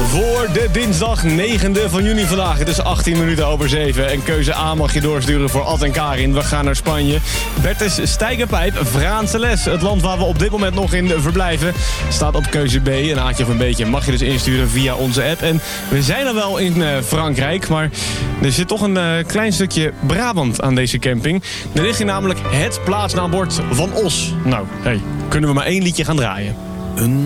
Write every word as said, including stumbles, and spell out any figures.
Voor de dinsdag negende van juni vandaag. Het is achttien minuten over zeven. En keuze A mag je doorsturen voor Ad en Karin. We gaan naar Spanje. Bertus Steigerpijp, Vraanse les. Het land waar we op dit moment nog in verblijven. Staat op keuze B. Een aatje of een beetje mag je dus insturen via onze app. En we zijn al wel in uh, Frankrijk. Maar er zit toch een uh, klein stukje Brabant aan deze camping. Er ligt hier namelijk het plaatsnaambord van Os. Nou, hey, kunnen we maar één liedje gaan draaien. Een